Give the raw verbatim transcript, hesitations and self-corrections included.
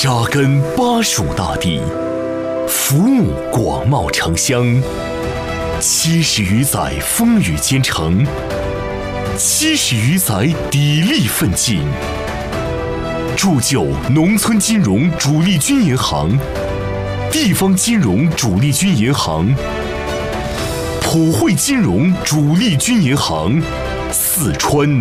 扎根巴蜀大地，服务广袤城乡。七十余载风雨兼程，七十余载砥砺奋进，铸就农村金融主力军银行、地方金融主力军银行、普惠金融主力军银行、四川